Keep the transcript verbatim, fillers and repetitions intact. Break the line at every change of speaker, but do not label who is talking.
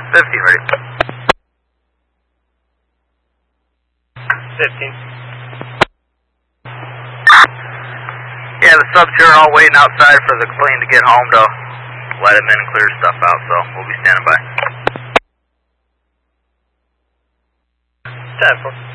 fifteen ready.
fifteen.
Yeah, the subs here are all waiting outside for the plane to get home to let him in and clear stuff out, so we'll be standing by.
ten four.